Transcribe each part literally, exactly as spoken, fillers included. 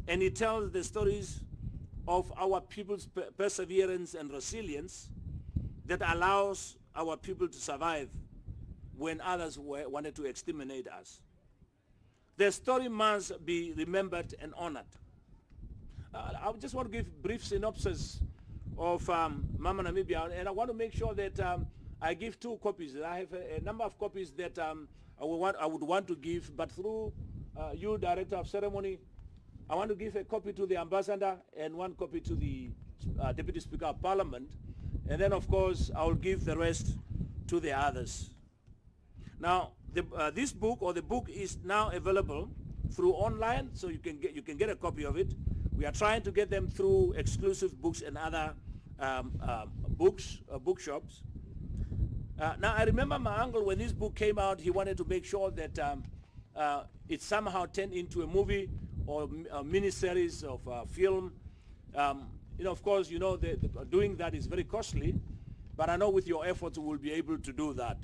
and it tells the stories of our people's per perseverance and resilience that allows our people to survive when others were, wanted to exterminate us. Their story must be remembered and honored. Uh, I just want to give a brief synopsis of um, Mama Namibia, and I want to make sure that um, I give two copies. I have a, a number of copies that um, I, would want, I would want to give, but through uh, you, Director of Ceremony, I want to give a copy to the Ambassador and one copy to the uh, Deputy Speaker of Parliament, and then of course I will give the rest to the others. Now, the, uh, this book or the book is now available through online, so you can get you can get a copy of it. We are trying to get them through exclusive books and other um, uh, books, uh, bookshops. Uh, now, I remember my uncle, when this book came out, he wanted to make sure that um, uh, it somehow turned into a movie or a mini-series of uh, film. Um, you know, of course, you know, the, the, doing that is very costly, but I know with your efforts we will be able to do that.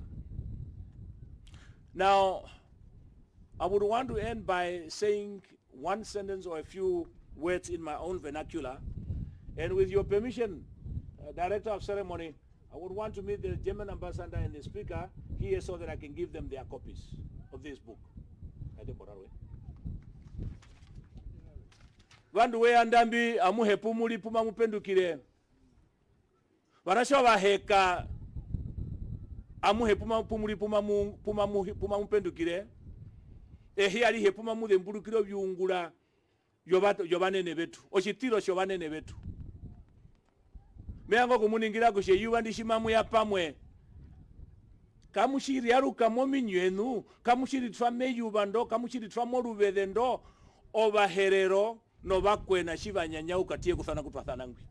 Now, I would want to end by saying one sentence or a few words in my own vernacular. And with your permission, uh, Director of Ceremony, I would want to meet the German Ambassador and the Speaker here so that I can give them their copies of this book. Vandu we andambi amuhe pumuli puma mupendukire. Wanasho waheka amuhe puma pumuli puma mu puma mu puma mupendukire. Ehi ali he puma mu dembulukiro byungula yobato yobanene betu. Oshitiro shobanene betu. Meango kumuningira kushe yuwandishimamu ya pamwe. Kamushiri aruka mominywenu, kamushiri twa meyubando, kamushiri twa morubedendo, obaherero no bakwena shibanyanya ukatie kuthana kutwathana ngwi.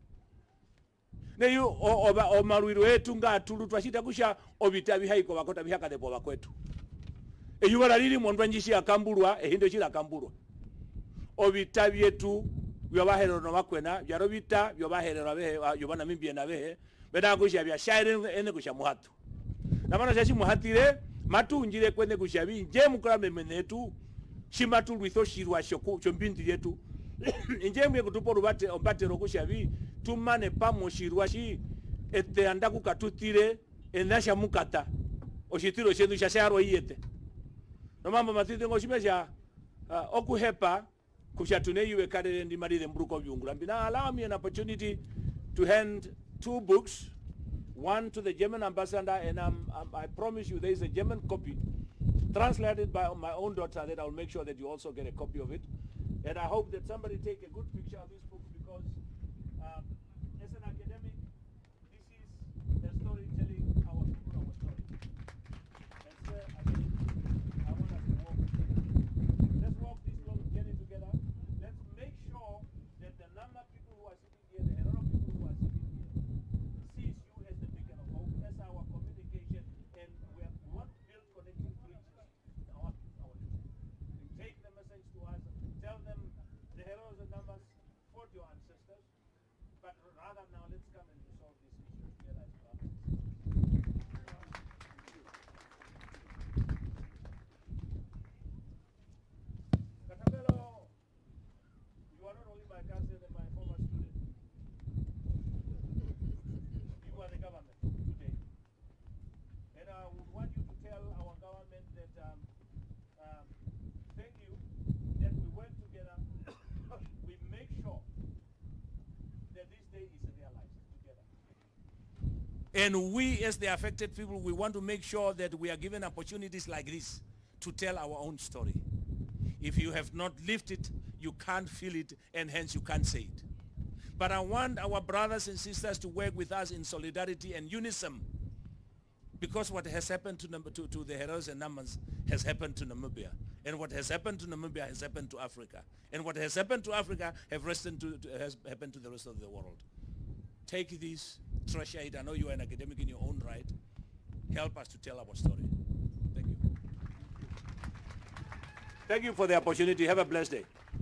Neyu oba omarwiro etu ngatulu twashita kusha obitabi haiko bakota bihaka debo bakwetu. Eyubara lili mondwa njishi akambulwa ehindo shira akambulwa. Obitabi etu byobahero no bakwena byarobita byobaherero abehe yobana mimbye nabehe beda kusha bya shaire ene kusha muhatu. Namana shashi muhatire matunjire kwene kusha binje mukrame menetu shimatu lwitho shirwa shoko chombindi yetu. Injemwe kutupo rubate ombate rokusha bi tumane pamo shirwa shi ete andaku katutire enasha mukata oshitiro shendu shasharo yete. No mambo matite ngoshimesha uh, okuhepa kushatune yuwe kadere ndi marire mbruko byungura. Now allow me an opportunity to hand two books, one to the German Ambassador, and um, um, I promise you there is a German copy translated by my own daughter that I will make sure that you also get a copy of it. And I hope that somebody take a good picture of this book, because um, as an academic, this is a story telling our people our story. And so again, I want us to walk. Let's walk this long journey together. Let's make sure that the number of people who are sitting here, the number of people who are sitting here, sees you as the beacon of hope, as our communication, and we, have, we want to build connecting bridges with our, our people. Take the message to us. Tell them the heroes and numbers fought your ancestors, but rather now let's come and resolve this issue together as brothers and sisters. Katabelo, you are not only my cousin and my former student. You are the government today. And I would want you to tell our government that um, um, thank you, that we work together, we make sure that this day is realized together. And we as the affected people, we want to make sure that we are given opportunities like this to tell our own story. If you have not lived it, you can't feel it, and hence you can't say it. But I want our brothers and sisters to work with us in solidarity and unison, because what has happened to, to, to the heroes and numbers has happened to Namibia. And what has happened to Namibia has happened to Africa. And what has happened to Africa have to, to, has happened to the rest of the world. Take this, treasure it. I know you are an academic in your own right. Help us to tell our story. Thank you. Thank you for the opportunity. Have a blessed day.